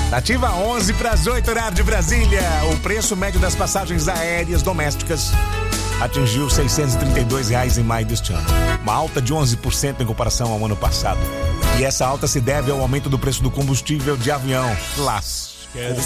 Nativa 11 para as 8, horário de Brasília. O preço médio das passagens aéreas domésticas atingiu R$ 632 em maio deste ano. Uma alta de 11% em comparação ao ano passado. E essa alta se deve ao aumento do preço do combustível de avião. Lasqueira.